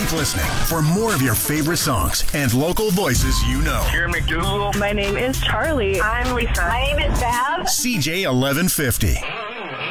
Keep listening for more of your favorite songs and local voices you know. Here, McDougal. My name is Charlie. I'm Lisa. My name is Bab. CJ 1150.